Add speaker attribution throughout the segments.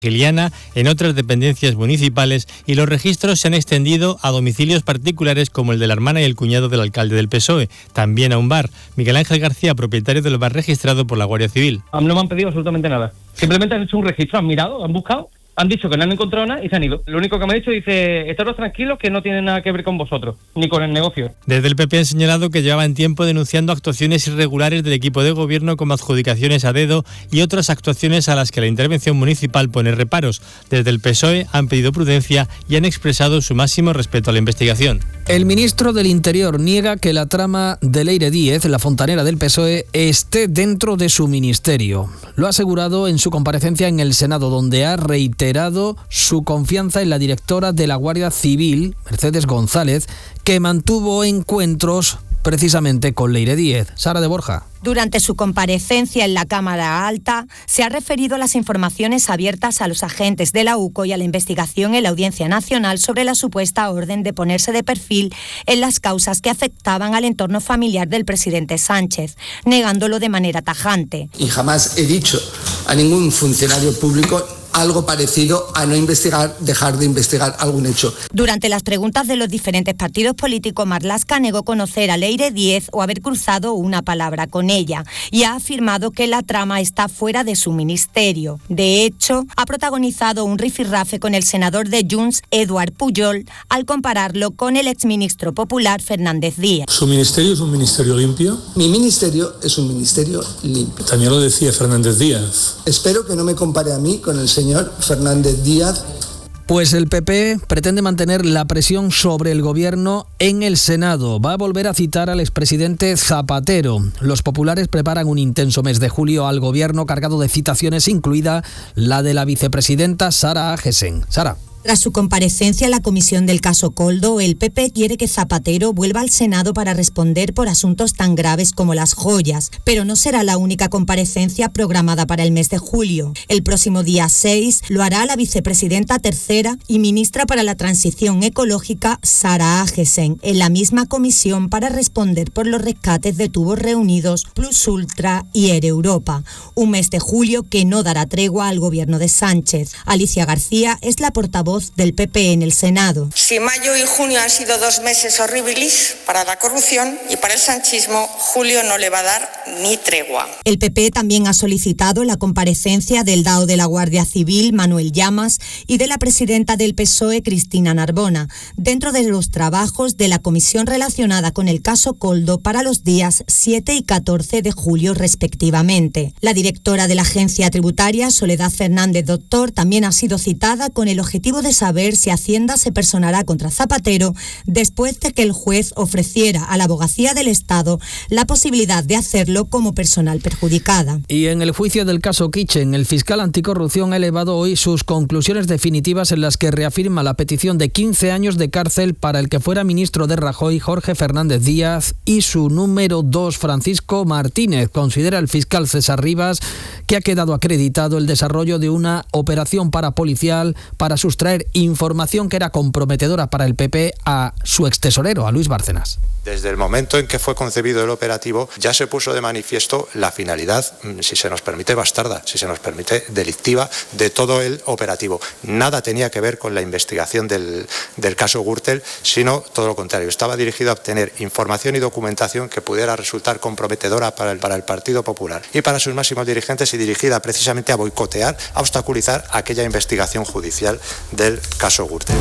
Speaker 1: Giliana en otras dependencias municipales y los registros se han extendido a domicilios particulares como el de la hermana y el cuñado del alcalde del PSOE, también a un bar. Miguel Ángel García, propietario del bar registrado por la Guardia Civil.
Speaker 2: No me han pedido absolutamente nada. Simplemente han hecho un registro, han mirado, han buscado, han dicho que no han encontrado nada y se han ido. Lo único que me ha dicho, dice, estaros tranquilos que no tienen nada que ver con vosotros, ni con el negocio.
Speaker 1: Desde el PP han señalado que llevaban tiempo denunciando actuaciones irregulares del equipo de gobierno como adjudicaciones a dedo y otras actuaciones a las que la intervención municipal pone reparos. Desde el PSOE han pedido prudencia y han expresado su máximo respeto a la investigación.
Speaker 3: El ministro del Interior niega que la trama de Leire Díez, la fontanera del PSOE, esté dentro de su ministerio. Lo ha asegurado en su comparecencia en el Senado, donde ha reiterado su confianza en la directora de la Guardia Civil, Mercedes González, que mantuvo encuentros precisamente con Leire Díez. Sara de Borja.
Speaker 4: Durante su comparecencia en la Cámara Alta, se ha referido a las informaciones abiertas a los agentes de la UCO y a la investigación en la Audiencia Nacional sobre la supuesta orden de ponerse de perfil en las causas que afectaban al entorno familiar del presidente Sánchez, negándolo de manera tajante.
Speaker 5: Y jamás he dicho a ningún funcionario público algo parecido a no investigar, dejar de investigar algún hecho.
Speaker 4: Durante las preguntas de los diferentes partidos políticos, Marlaska negó conocer a Leire Díez o haber cruzado una palabra con ella y ha afirmado que la trama está fuera de su ministerio. De hecho, ha protagonizado un rifirrafe con el senador de Junts, Eduard Pujol, al compararlo con el exministro popular Fernández Díaz.
Speaker 6: ¿Su ministerio es un ministerio limpio?
Speaker 5: Mi ministerio es un ministerio limpio.
Speaker 6: También lo decía Fernández Díaz.
Speaker 5: Espero que no me compare a mí con el señor Fernández Díaz.
Speaker 3: Pues el PP pretende mantener la presión sobre el gobierno en el Senado. Va a volver a citar al expresidente Zapatero. Los populares preparan un intenso mes de julio al gobierno cargado de citaciones, incluida la de la vicepresidenta Sara Agesen. Sara.
Speaker 4: Tras su comparecencia en la comisión del caso Koldo, el PP quiere que Zapatero vuelva al Senado para responder por asuntos tan graves como las joyas, pero no será la única comparecencia programada para el mes de julio. El próximo día 6 lo hará la vicepresidenta tercera y ministra para la transición ecológica, Sara Agesen, en la misma comisión para responder por los rescates de tubos reunidos, Plus Ultra y Air Europa. Un mes de julio que no dará tregua al gobierno de Sánchez. Alicia García es la portavoz del PP en el Senado.
Speaker 7: Si mayo y junio han sido 2 meses horribilis para la corrupción y para el sanchismo, julio no le va a dar ni tregua.
Speaker 4: El PP también ha solicitado la comparecencia del DAO de la Guardia Civil, Manuel Llamas, y de la presidenta del PSOE, Cristina Narbona, dentro de los trabajos de la comisión relacionada con el caso Koldo para los días 7 y 14 de julio respectivamente. La directora de la agencia tributaria, Soledad Fernández Doctor, también ha sido citada con el objetivo de saber si Hacienda se personará contra Zapatero después de que el juez ofreciera a la Abogacía del Estado la posibilidad de hacerlo como personal perjudicada.
Speaker 3: Y en el juicio del caso Kitchen, el fiscal anticorrupción ha elevado hoy sus conclusiones definitivas en las que reafirma la petición de 15 años de cárcel para el que fuera ministro de Rajoy, Jorge Fernández Díaz, y su número 2, Francisco Martínez. Considera el fiscal César Rivas que ha quedado acreditado el desarrollo de una operación parapolicial para sustraer información que era comprometedora para el PP a su extesorero, a Luis Bárcenas.
Speaker 8: Desde el momento en que fue concebido el operativo ya se puso de manifiesto la finalidad, si se nos permite bastarda, si se nos permite delictiva, de todo el operativo. Nada tenía que ver con la investigación del caso Gürtel, sino todo lo contrario. Estaba dirigido a obtener información y documentación que pudiera resultar comprometedora para el Partido Popular y para sus máximos dirigentes, y dirigida precisamente a boicotear, a obstaculizar aquella investigación judicial del caso Gürtel.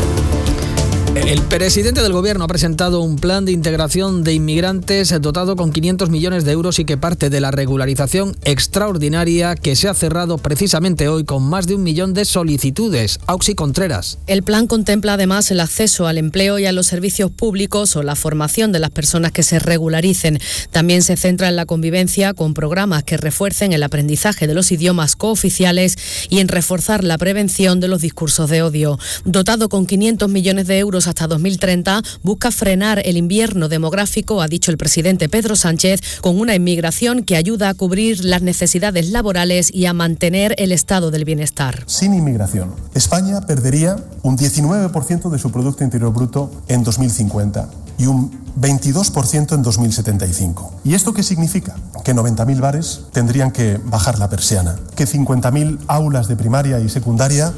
Speaker 3: El presidente del gobierno ha presentado un plan de integración de inmigrantes dotado con 500 millones de euros y que parte de la regularización extraordinaria que se ha cerrado precisamente hoy con más de 1 millón de solicitudes. Auxi Contreras.
Speaker 9: El plan contempla además el acceso al empleo y a los servicios públicos o la formación de las personas que se regularicen. También se centra en la convivencia con programas que refuercen el aprendizaje de los idiomas cooficiales y en reforzar la prevención de los discursos de odio. Dotado con 500 millones de euros hasta 2030, busca frenar el invierno demográfico, ha dicho el presidente Pedro Sánchez, con una inmigración que ayuda a cubrir las necesidades laborales y a mantener el estado del bienestar.
Speaker 10: Sin inmigración, España perdería un 19% de su Producto Interior Bruto en 2050 y un 22% en 2075. ¿Y esto qué significa? Que 90.000 bares tendrían que bajar la persiana, que 50.000 aulas de primaria y secundaria